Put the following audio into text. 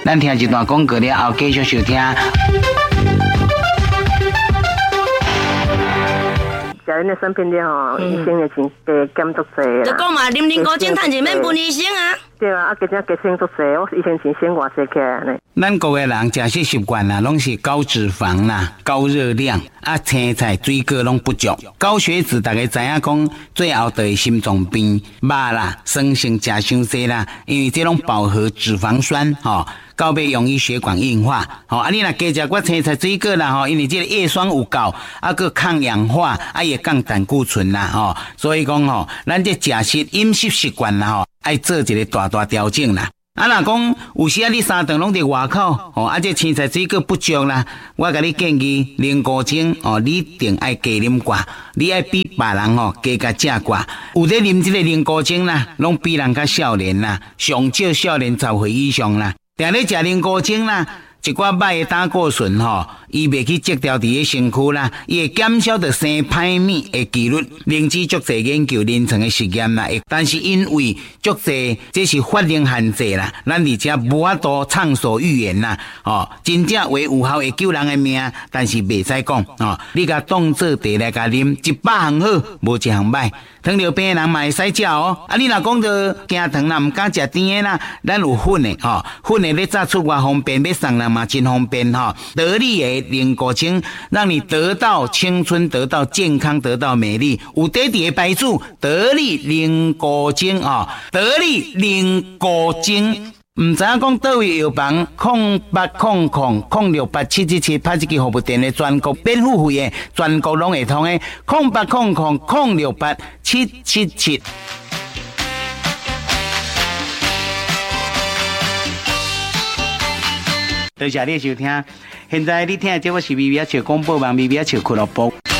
咱听一段广告了后，继续收听。 假如你生病了吼，医生的钱减足济啦。 就讲嘛，啉人工精趁钱免分医生啊。 对啊，加省足济，我以前钱省偌济起来呢。 咱国个人食食习惯啦，拢是高脂肪啦、高热量啊，青菜、水果拢不足，高血脂，大家知影讲，最后就会心脏病、肉啦、酸性食伤济啦，因为这种饱和脂肪酸吼。到尾容易血管硬化，你若加食我青菜水果啦，因为这个叶酸有够，佮抗氧化，也降胆固醇啦，所以讲咱这饮食习惯啦，爱做一个大调整啦。若讲有时你3顿拢伫外口，这青菜水果不足啦，我甲你建议零古精，你一定爱加啉寡，你爱比别人加食寡。有咧啉这个零古精啦，拢比人较少年啦，上少少年10岁以上啦。定咧食零古精啦，一寡歹的胆固醇伊袂去积掉伫个身躯啦，伊会减少着生歹物的几率。灵芝足侪研究临床的实验啦，但是因为足侪这是法令限制啦，咱而且无法度畅所欲言啦。真正为有效会救人的命，但是袂使讲你甲当做茶来甲啉，100项好，无一项歹。糖尿病的人嘛会使食你若讲着惊糖啦，毋敢食甜的啦，咱有粉的粉的咧炸出外方便，要送人嘛真方便得力的零古精，让你得到青春，得到健康，得到美丽。有爹地的牌子，得力零古精得力零古精。唔知影讲倒位药房0800068777拍一支服务电的全国免付费的，全国拢会通的0800068777。多谢你收听，现在你听的这我是微微笑广播网微微笑俱乐部。